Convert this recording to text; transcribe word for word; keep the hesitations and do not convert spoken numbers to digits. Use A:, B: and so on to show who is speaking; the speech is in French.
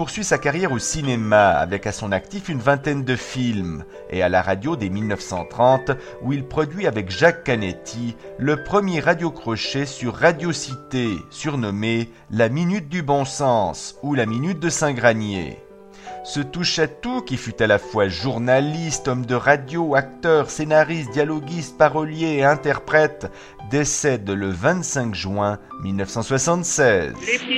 A: poursuit sa carrière au cinéma avec à son actif une vingtaine de films et à la radio dès mille neuf cent trente où il produit avec Jacques Canetti le premier radio-crochet sur Radio Cité, surnommé La Minute du Bon Sens ou La Minute de Saint-Granier. Ce touche-à-tout qui fut à la fois journaliste, homme de radio, acteur, scénariste, dialoguiste, parolier et interprète décède le vingt-cinq juin mille neuf cent soixante-seize.